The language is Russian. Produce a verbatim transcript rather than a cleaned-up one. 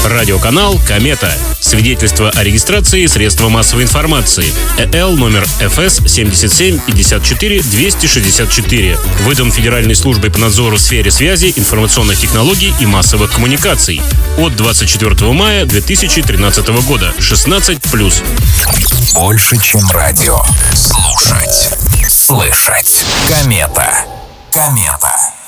Радиоканал «Комета». Свидетельство о регистрации средства массовой информации. ЭЛ номер эф эс семьдесят семь пятьдесят четыре двести шестьдесят четыре. Выдан Федеральной службой по надзору в сфере связи, информационных технологий и массовых коммуникаций. От двадцать четвёртого мая две тысячи тринадцатого года. шестнадцать плюс. Больше, чем радио. Слушать. Слышать. Комета. Комета.